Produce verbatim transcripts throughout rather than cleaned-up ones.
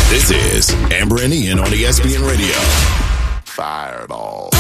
This is Amber and Ian on E S P N Radio. Fireball.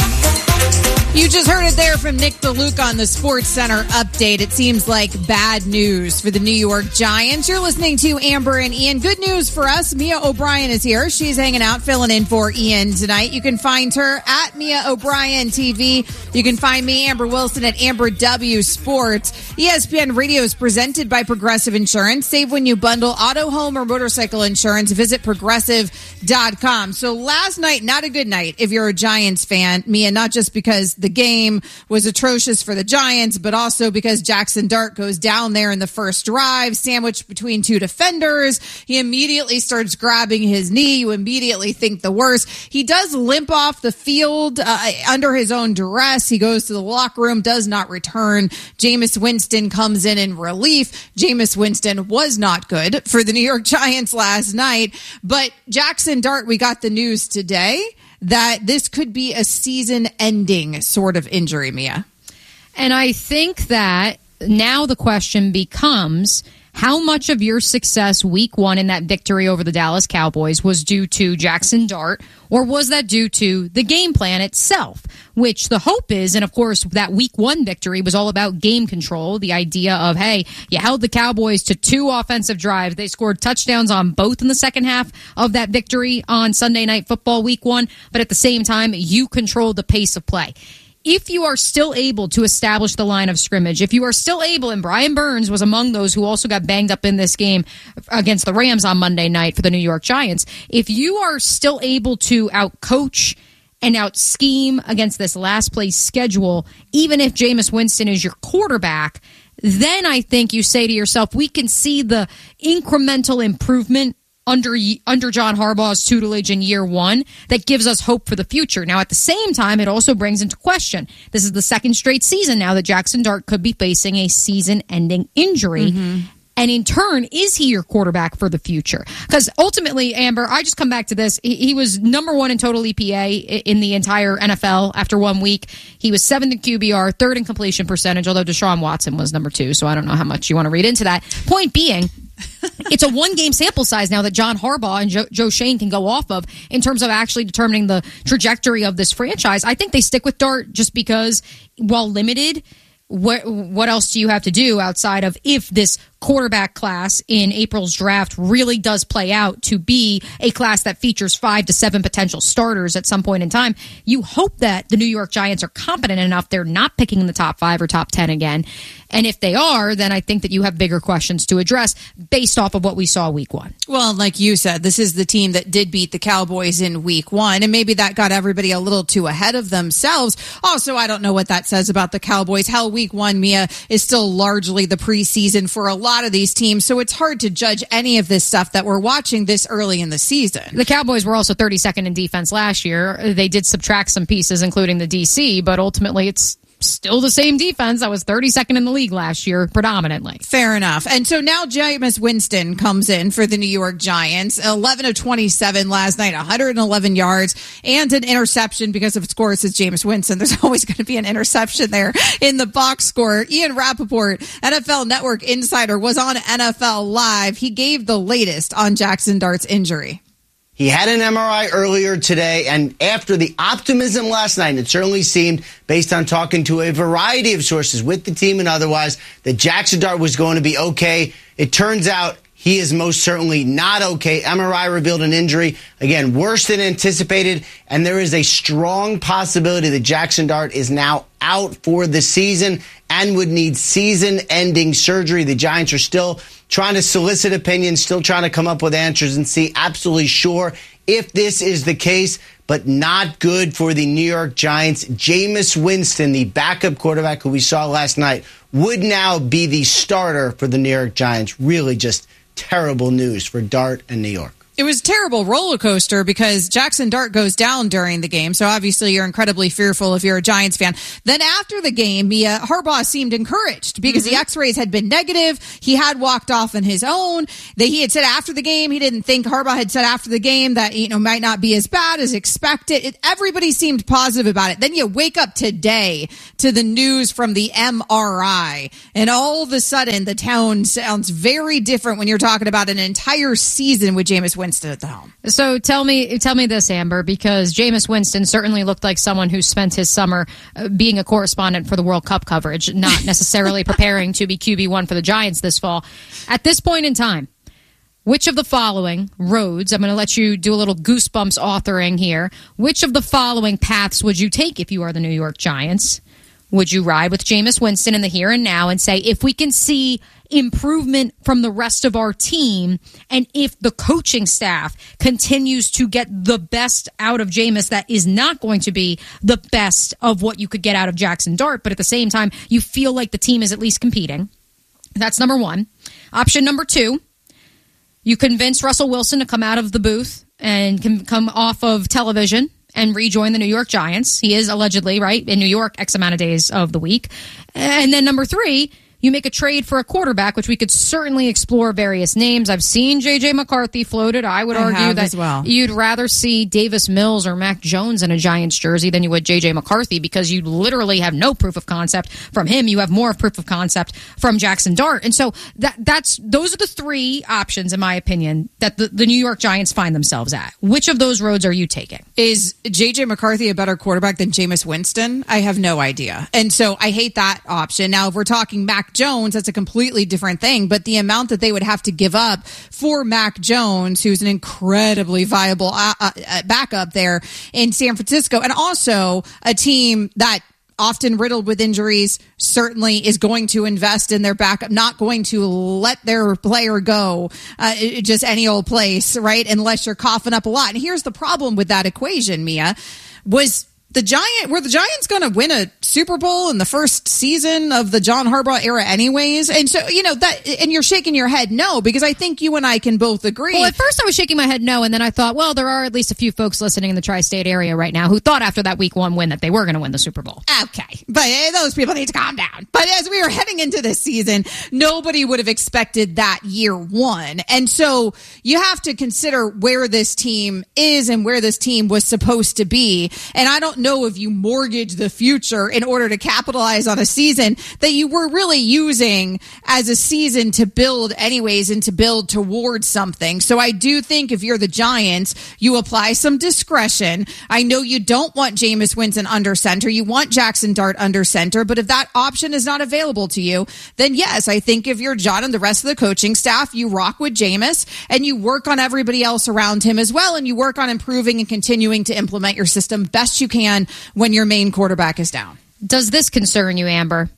You just heard it there from Nick DeLuca on the Sports Center update. It seems like bad news for the New York Giants. You're listening to Amber and Ian. Good news for us. Mia O'Brien is here. She's hanging out, filling in for Ian tonight. You can find her at Mia O'Brien T V. You can find me, Amber Wilson, at Amber W Sports. E S P N Radio is presented by Progressive Insurance. Save when you bundle auto, home, or motorcycle insurance. Visit progressive dot com. So last night, not a good night if you're a Giants fan, Mia, not just because the game was atrocious for the Giants, but also because Jackson Dart goes down there in the first drive, sandwiched between two defenders. He immediately starts grabbing his knee. You immediately think the worst. He does limp off the field uh, under his own duress. He goes to the locker room, does not return. Jameis Winston comes in in relief. Jameis Winston was not good for the New York Giants last night, but Jackson Dart, we got the news today that this could be a season-ending sort of injury, Mia. And I think that now the question becomes, how much of your success week one in that victory over the Dallas Cowboys was due to Jackson Dart, or was that due to the game plan itself? Which the hope is, and of course that week one victory was all about game control, the idea of, hey, you held the Cowboys to two offensive drives. They scored touchdowns on both in the second half of that victory on Sunday Night Football week one, but at the same time, you controlled the pace of play. If you are still able to establish the line of scrimmage, if you are still able, and Brian Burns was among those who also got banged up in this game against the Rams on Monday night for the New York Giants, if you are still able to outcoach and out-scheme against this last place schedule, even if Jameis Winston is your quarterback, then I think you say to yourself, we can see the incremental improvement under under John Harbaugh's tutelage in year one that gives us hope for the future. Now, at the same time, it also brings into question, this is the second straight season now that Jackson Dart could be facing a season-ending injury. Mm-hmm. And in turn, is he your quarterback for the future? Because ultimately, Amber, I just come back to this. He, he was number one in total E P A in the entire N F L after one week. He was seventh in Q B R, third in completion percentage, although Deshaun Watson was number two, so I don't know how much you want to read into that. Point being, it's a one-game sample size now that John Harbaugh and Joe, Joe Schoen can go off of in terms of actually determining the trajectory of this franchise. I think they stick with Dart just because, while limited, what what else do you have to do outside of if this quarterback class in April's draft really does play out to be a class that features five to seven potential starters at some point in time? You hope that the New York Giants are competent enough they're not picking in the top five or top ten again. And if they are, then I think that you have bigger questions to address based off of what we saw week one. Well, like you said, this is the team that did beat the Cowboys in week one, and maybe that got everybody a little too ahead of themselves. Also, I don't know what that says about the Cowboys. Hell, week one, Mia, is still largely the preseason for a lot of these teams, so it's hard to judge any of this stuff that we're watching this early in the season. The Cowboys were also thirty-second in defense last year. They did subtract some pieces, including the D C, but ultimately it's still the same defense that was thirty-second in the league last year, predominantly. Fair enough. And so now Jameis Winston comes in for the New York Giants. eleven of twenty-seven last night, one hundred eleven yards, and an interception because, of course, it's Jameis Winston. There's always going to be an interception there in the box score. Ian Rappaport, N F L Network insider, was on N F L Live. He gave the latest on Jackson Dart's injury. He had an M R I earlier today, and after the optimism last night, it certainly seemed, based on talking to a variety of sources with the team and otherwise, that Jackson Dart was going to be okay. It turns out he is most certainly not okay. M R I revealed an injury, again, worse than anticipated, and there is a strong possibility that Jackson Dart is now out for the season and would need season-ending surgery. The Giants are still trying to solicit opinions, still trying to come up with answers and see absolutely sure if this is the case, but not good for the New York Giants. Jameis Winston, the backup quarterback who we saw last night, would now be the starter for the New York Giants. Really just terrible news for Dart and New York. It was a terrible roller coaster because Jackson Dart goes down during the game. So obviously you're incredibly fearful if you're a Giants fan. Then after the game, Mia, Harbaugh seemed encouraged because mm-hmm. the x-rays had been negative. He had walked off on his own. That he had said after the game, he didn't think Harbaugh had said after the game that, you know, might not be as bad as expected. It, everybody seemed positive about it. Then you wake up today to the news from the M R I, and all of a sudden the tone sounds very different when you're talking about an entire season with Jameis Winston. Winston at the helm. So tell me, tell me this, Amber, because Jameis Winston certainly looked like someone who spent his summer uh, being a correspondent for the World Cup coverage, not necessarily preparing to be Q B one for the Giants this fall. At this point in time, which of the following roads, I'm going to let you do a little Goosebumps authoring here, which of the following paths would you take if you are the New York Giants? Would you ride with Jameis Winston in the here and now and say, if we can see improvement from the rest of our team, and if the coaching staff continues to get the best out of Jameis, that is not going to be the best of what you could get out of Jackson Dart, but at the same time, you feel like the team is at least competing. That's number one. Option number two, you convince Russell Wilson to come out of the booth and can come off of television and rejoin the New York Giants. He is allegedly, right, in New York X amount of days of the week. And then number three, you make a trade for a quarterback, which we could certainly explore various names. I've seen J J McCarthy floated. I would I argue that as well. You'd rather see Davis Mills or Mac Jones in a Giants jersey than you would J J McCarthy, because you literally have no proof of concept from him. You have more proof of concept from Jackson Dart. And so that that's those are the three options, in my opinion, that the, the New York Giants find themselves at. Which of those roads are you taking? Is J J McCarthy a better quarterback than Jameis Winston? I have no idea. And so I hate that option. Now, if we're talking Mac Jones, that's a completely different thing. But the amount that they would have to give up for Mac Jones, who's an incredibly viable uh, uh, backup there in San Francisco, and also a team that often riddled with injuries, certainly is going to invest in their backup, not going to let their player go uh, just any old place, right? Unless you're coughing up a lot. And here's the problem with that equation, Mia, was the Giant, were the Giants going to win a Super Bowl in the first season of the John Harbaugh era anyways? And so, you know, that, and you're shaking your head no, because I think you and I can both agree. Well, at first I was shaking my head no, and then I thought, well, there are at least a few folks listening in the tri-state area right now who thought after that week one win that they were going to win the Super Bowl. Okay, but uh, those people need to calm down. But as we were heading into this season, nobody would have expected that year one. And so you have to consider where this team is and where this team was supposed to be. And I don't know if you mortgage the future in order to capitalize on a season that you were really using as a season to build anyways and to build towards something. So I do think if you're the Giants, you apply some discretion. I know you don't want Jameis Winston under center. You want Jackson Dart under center. But if that option is not available to you, then yes, I think if you're John and the rest of the coaching staff, you rock with Jameis and you work on everybody else around him as well. And you work on improving and continuing to implement your system best you can when your main quarterback is down. Does this concern you, Amber?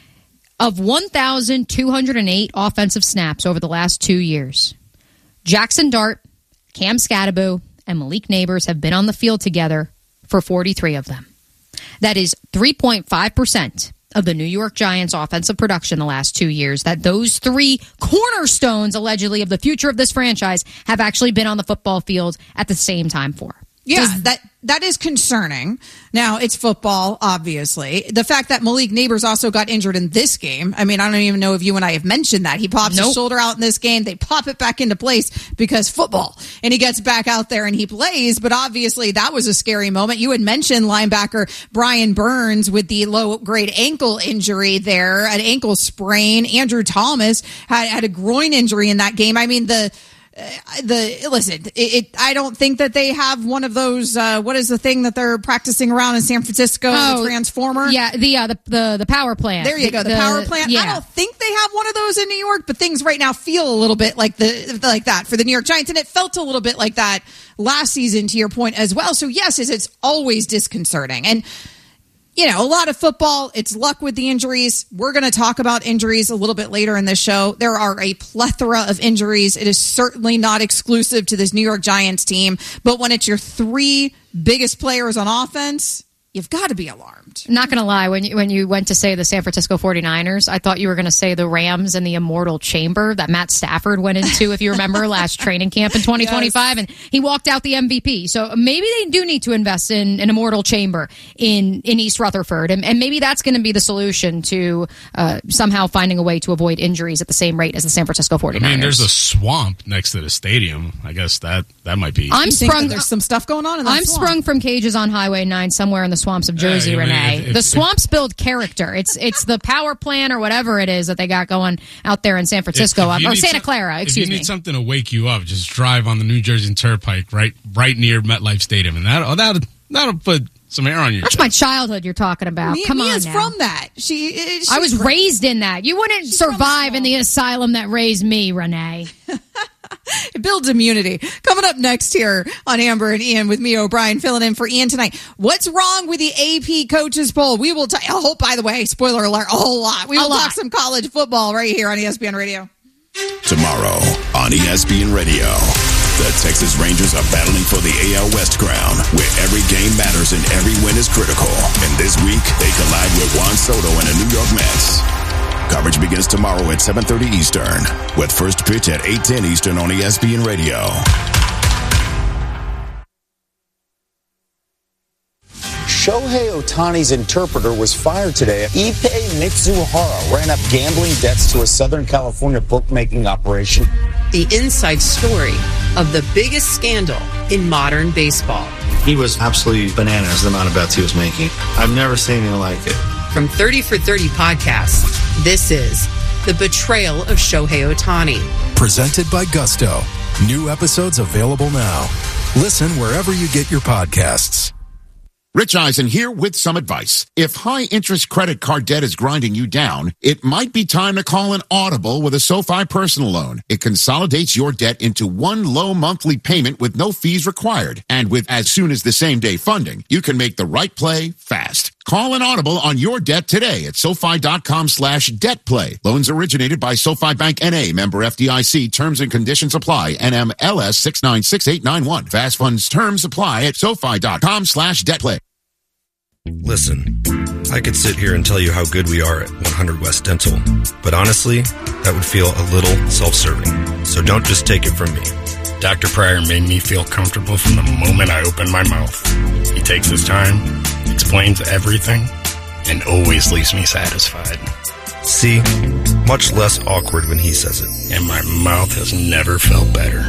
Of one thousand two hundred eight offensive snaps over the last two years, Jackson Dart, Cam Scatterbo, and Malik Neighbors have been on the field together for forty-three of them. That is three point five percent of the New York Giants offensive production the last two years, that those three cornerstones, allegedly, of the future of this franchise have actually been on the football field at the same time for. Yeah, Does, that that is concerning. Now, it's football, obviously. The fact that Malik Neighbors also got injured in this game, I mean, I don't even know if you and I have mentioned that. He pops nope. his shoulder out in this game. They pop it back into place because football. And he gets back out there and he plays. But obviously, that was a scary moment. You had mentioned linebacker Brian Burns with the low-grade ankle injury there, an ankle sprain. Andrew Thomas had, had a groin injury in that game. I mean, the... Uh, the listen, it, it. I don't think that they have one of those. Uh, what is the thing that they're practicing around in San Francisco? Oh, the transformer. Yeah, the uh, the, the the power plant. There you go, the, the power plant. Yeah. I don't think they have one of those in New York, but things right now feel a little bit like the like that for the New York Giants, and it felt a little bit like that last season. To your point as well. So yes, it's always disconcerting and. You know, a lot of football, it's luck with the injuries. We're going to talk about injuries a little bit later in the show. There are a plethora of injuries. It is certainly not exclusive to this New York Giants team. But when it's your three biggest players on offense, you've got to be alarmed. Not going to lie, when you, when you went to say the San Francisco forty-niners, I thought you were going to say the Rams and the immortal chamber that Matt Stafford went into, if you remember, last training camp in twenty twenty-five, yes. And he walked out the M V P. So maybe they do need to invest in an immortal chamber in, in East Rutherford, and, and maybe that's going to be the solution to uh, somehow finding a way to avoid injuries at the same rate as the San Francisco forty-niners. I mean, there's a swamp next to the stadium. I guess that, that might be... I'm you think sprung. that there's some stuff going on in that I'm swamp? sprung from cages on Highway nine somewhere in the swamps of Jersey, Yeah, I mean, Renee. if- if- the swamps build character. It's it's the power plant or whatever it is that they got going out there in San Francisco, If- if you or need Santa some- Clara, excuse If you need me. something to wake you up, just drive on the New Jersey Turnpike right right near MetLife Stadium, and that that'll that'll put some air on your That's chest. my childhood you're talking about. Mia, Come on Mia's now. from that. She, she's I was from- raised in that. You wouldn't She's from survive the in the asylum that raised me, Renee. It builds immunity. Coming up next here on Amber and Ian with me, O'Brien, filling in for Ian tonight. What's wrong with the A P coaches poll? We will. T- oh, by the way, spoiler alert, a whole lot. We A will lot. talk some college football right here on E S P N Radio. Tomorrow on E S P N Radio, the Texas Rangers are battling for the A L West crown, where every game matters and every win is critical. And this week, they collide with Juan Soto and the New York Mets. Coverage begins tomorrow at seven thirty Eastern, with first pitch at eight ten Eastern on E S P N Radio. Shohei Ohtani's interpreter was fired today. Ippei Mitsuhara ran up gambling debts to a Southern California bookmaking operation. The inside story of the biggest scandal in modern baseball. He was absolutely bananas, the amount of bets he was making. I've never seen anything like it. From thirty for thirty podcasts, this is The Betrayal of Shohei Ohtani. Presented by Gusto. New episodes available now. Listen wherever you get your podcasts. Rich Eisen here with some advice. If high-interest credit card debt is grinding you down, it might be time to call an Audible with a SoFi personal loan. It consolidates your debt into one low monthly payment with no fees required. And with as soon as the same day funding, you can make the right play fast. Call an Audible on your debt today at SoFi.com slash debt play. Loans originated by SoFi Bank N A, member F D I C. Terms and conditions apply. N M L S six nine six eight nine one. Fast funds terms apply at SoFi.com slash debt play. Listen, I could sit here and tell you how good we are at one hundred West Dental, but honestly, that would feel a little self-serving. So don't just take it from me. Doctor Pryor made me feel comfortable from the moment I opened my mouth. He takes his time, explains everything, and always leaves me satisfied. See? Much less awkward when he says it. And my mouth has never felt better.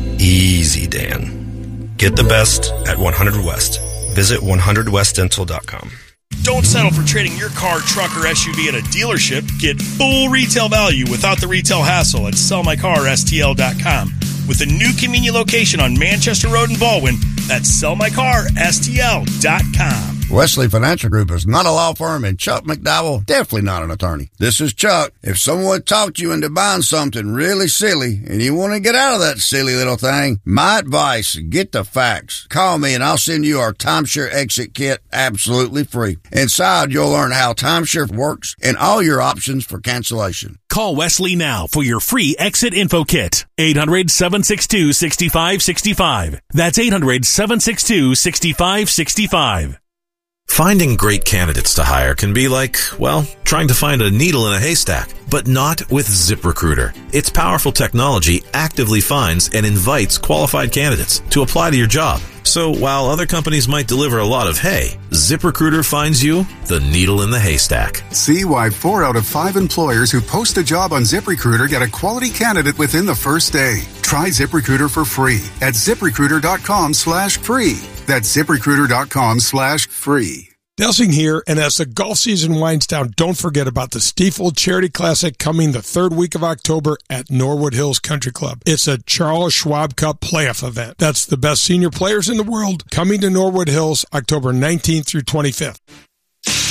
Easy, Dan. Get the best at one hundred West. Visit one hundred west dental dot com. Don't settle for trading your car, truck, or S U V at a dealership. Get full retail value without the retail hassle at sell my car S T L dot com. With a new convenient location on Manchester Road in Baldwin, that's sell my car S T L dot com. Wesley Financial Group is not a law firm, and Chuck McDowell definitely not an attorney. This is Chuck. If someone talked you into buying something really silly and you want to get out of that silly little thing, my advice, get the facts. Call me and I'll send you our timeshare exit kit absolutely free. Inside, you'll learn how timeshare works and all your options for cancellation. Call Wesley now for your free exit info kit. eight hundred, seven six two, six five six five. That's eight hundred, seven six two, six five six five. Finding great candidates to hire can be like, well, trying to find a needle in a haystack, but not with ZipRecruiter. Its powerful technology actively finds and invites qualified candidates to apply to your job. So while other companies might deliver a lot of hay, ZipRecruiter finds you the needle in the haystack. See why four out of five employers who post a job on ZipRecruiter get a quality candidate within the first day. Try ZipRecruiter for free at ZipRecruiter.com slash free. That's ZipRecruiter.com slash free. Delsing here, and as the golf season winds down, don't forget about the Stiefel Charity Classic coming the third week of October at Norwood Hills Country Club. It's a Charles Schwab Cup playoff event. That's the best senior players in the world coming to Norwood Hills October nineteenth through twenty-fifth.